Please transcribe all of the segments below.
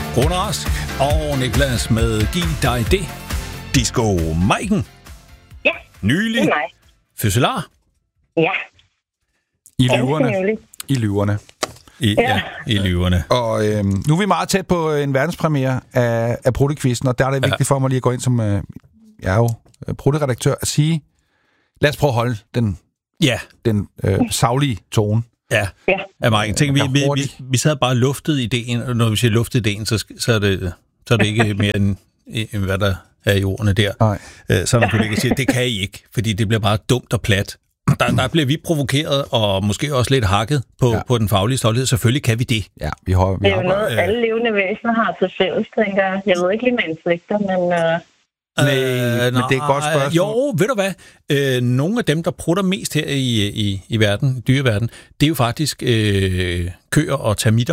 Rune Rask og Niklas med Giv dig det. Disco Maiken. Ja, Nylig. det er mig. Fødselar. Ja. I lyverne. I lyverne. I lyverne. Og nu er vi meget tæt på en verdenspremiere af Pruttekvisten, og der er det vigtigt for mig lige at gå ind som, jeg er jo Prutte-redaktør, at sige, lad os prøve at holde den saglige tone. Ja. Maiken, tænk, vi sad bare luftet ideen, og når vi siger luftet ideen, så er det ikke mere end hvad der er i ordene der. Nej. Så man kunne ikke sige, det kan I ikke, fordi det bliver bare dumt og plat. Der bliver vi provokeret, og måske også lidt hakket på den faglige stolthed. Selvfølgelig kan vi det. Ja, det er jo noget, alle levende væsener har til fælles, tænker jeg. Jeg ved ikke lige med insekter, men... men det er et godt spørgsmål. Jo, ved du hvad? Nogle af dem, der prutter mest her i verden, dyreverden, det er jo faktisk køer og termitter.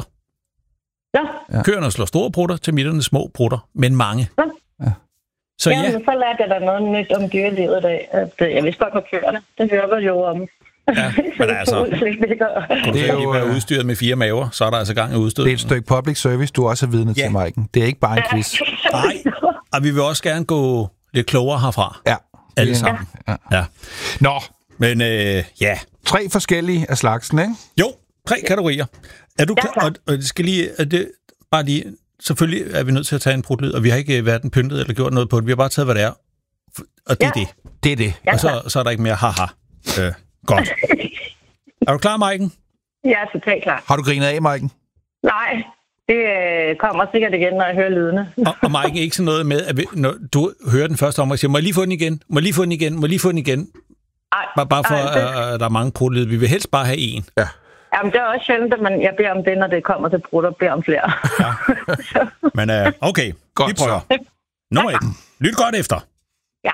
Ja. Køerne slår store prutter, termitterne små prutter, men mange. Ja. Så lærte jeg da noget nyt om dyrelivet i dag. At jeg vidste godt på køerne. Det hører jo om. Ja, men altså, det er jo være udstyret med 4 maver, så er der altså gang i udstød. Det er et stykke public service, du også er vidne til, Maiken. Det er ikke bare en quiz. Nej, og vi vil også gerne gå lidt klogere herfra. Ja. Alle sammen. Ja. Nå. Men 3 forskellige af slagsen, ikke? Jo, 3 kategorier. Er du klar? Og det skal lige... bare lige... Selvfølgelig er vi nødt til at tage en prutlyd, og vi har ikke hverken pyntet eller gjort noget på det. Vi har bare taget, hvad det er. Og det er det. Det er det. Og så er der ikke mere haha. Godt. Er du klar, Maiken? Jeg er totalt klar. Har du grinet af, Maiken? Nej, det kommer sikkert igen, når jeg hører lydene. og Maiken, ikke sådan noget med, at når du hører den første om og siger, må jeg lige få den igen? Må jeg lige få den igen? Må jeg lige få den igen? Bare for, at der er mange prutlyde. Vi vil helst bare have en. Ja. Jamen, det er også sjældent, at jeg beder om det, når det kommer til prutter, beder om flere. Ja. Men okay, godt, vi prøver. Nummer 1. Lyt godt efter. Ja.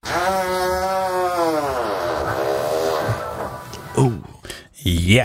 Ja.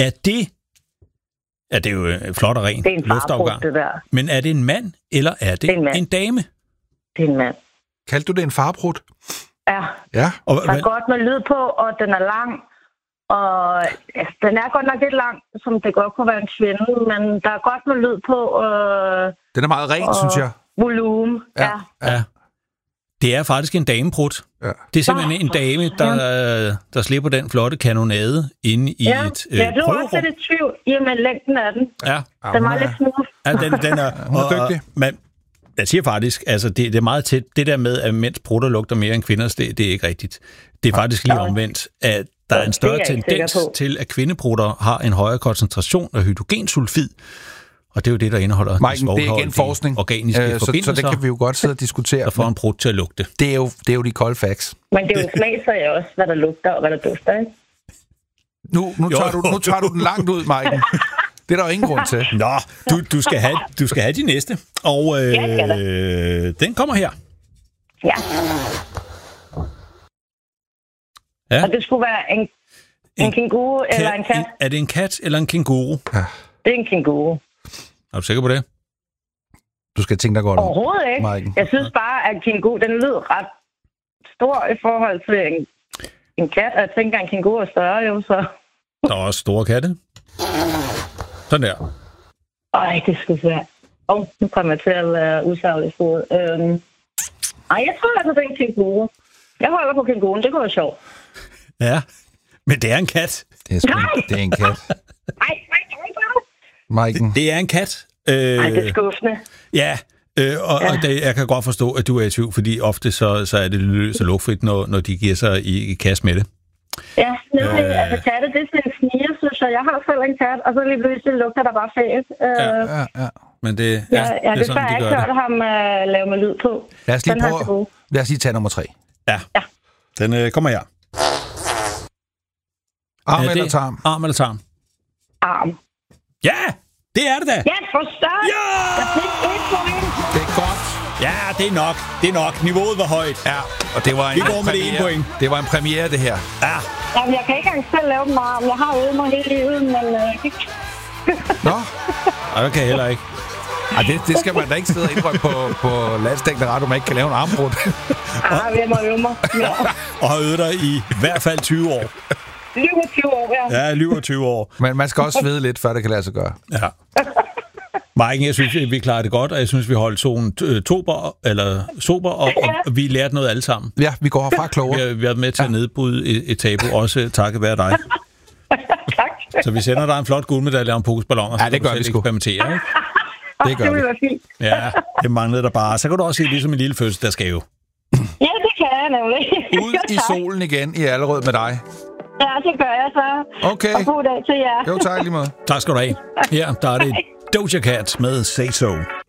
Er det jo flot og rent luftafgang. Det der. Men er det en mand, eller er det en dame? Det er en mand. Kaldte du det en farprut? Ja. Og der er godt med lyd på, og den er lang. Og den er godt nok lidt lang, som det godt kunne være en kvinde, men der er godt med lyd på. Den er meget ren, synes jeg. Volumen, ja. Det er faktisk en dameprut. Ja. Det er simpelthen en dame, der slipper den flotte kanonade inde i et prøverum. Jeg blev også lidt tvivl i med længden af den. Ja. Den var lidt smooth. Ja, den er dygtig. Men jeg siger faktisk, altså det er meget tæt. Det der med, at mænds prutter lugter mere end kvinders, det er ikke rigtigt. Det er faktisk lige omvendt, at der er en større tendens til, at kvindeprutter har en højere koncentration af hydrogensulfid, og det er jo det, der indeholder Maiken, det er igen forskning. Organiske forbindelser. Så det kan vi jo godt sidde og diskutere. Der får en prut til at lugte. Det er jo de kolde facts. Men det er jo smagsag også, hvad der lugter og hvad der dufter, ikke? Nu tager du den langt ud, Maiken. Det er der jo ingen grund til. Nå, du skal have de næste. Og den kommer her. Ja. Ja. Og det skulle være en kænguru eller en kat? Er det en kat eller en kænguru? Ja. Det er en kænguru. Er du sikker på det? Du skal tænke dig godt om. Overhovedet ikke. Maiken. Jeg synes bare, at kænguru, den lyder ret stor i forhold til en kat. Og jeg tænker, at en kænguru er større jo, så... Der er også store katte. Sådan der. Det skulle være... nu kommer jeg til at være usaglig i sporet. Jeg tror altså, det er en kænguru. Jeg holder på kænguruen, det kunne være sjovt. Ja, men det er en kat. Det er en kat. Nej, Maiken. Det er en kat. Det er skuffende. Ja, og jeg kan godt forstå, at du er i tvivl, fordi ofte så er det løst og lugtfrit, når de giver sig i kast med det. Ja, altså katte, det er sådan en sniger, synes jeg. Jeg har selv en kat, og så lige pludselig lugter der bare fælt. Ja. Men det er det sådan, jeg ikke hørt ham lave med lyd på. Lad os lige tage nummer 3. Ja. Den kommer her. Arm eller tarm? Arm eller tarm? Arm. Ja, det er det da. Ja, for større. Ja! Jeg fik 1 point. Det er godt. Ja, det er nok. Niveauet var højt. Ja, og det var vi går med det 1 point. Det var en premiere, det her. Ja. Jamen, jeg kan ikke engang selv lave dem arm. Jeg har øvet mig hele livet, men Nå? Nej, det kan jeg heller ikke. Det skal man da ikke sidde og indrømme på landsdækkende radio, man ikke kan lave en armbrud. Jeg må øve mig. Ja. Og har øvet dig i hvert fald 20 år. 20 år, ja. Ja, 20 år. Men man skal også vide lidt, før det kan lade sig gøre. Ja. Maiken, jeg synes, vi klarede det godt, og jeg synes, vi holdt zonen sober, og vi lærte noget alle sammen. Ja, vi går herfra klogere. Vi har været med til at nedbryde et tabu, også takket være dig. Tak. Så vi sender dig en flot guldmedalje om pokesballoner. Ja, det gør vi sgu. Eksperimentere, ikke? Det gør vi. Fint. Ja, det manglede der bare. Så kan du også se ligesom en lille fødselsdagsgave. Ja, det kan jeg nemlig. Ud i solen igen i Allerød med dig. Ja, det gør jeg så. Okay. Og god dag til jer. Jo, tak lige måde. Tak skal du have. Her, der er det Doja Cat med Say So.